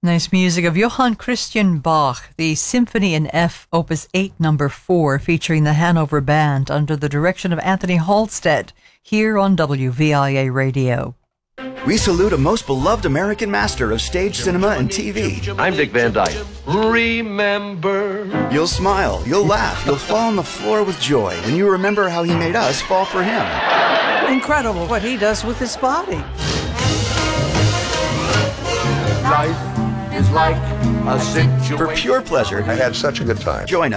Nice music of Johann Christian Bach, the Symphony in F, Opus 8, number 4, featuring the Hanover Band under the direction of Anthony Halstead, here on WVIA Radio. We salute a most beloved American master of stage cinema and TV. I'm Dick Van Dyke. Remember. You'll smile, you'll laugh, you'll fall on the floor with joy when you remember how he made us fall for him. Incredible what he does with his body. Life is like a situation. For pure pleasure, I had such a good time. join us.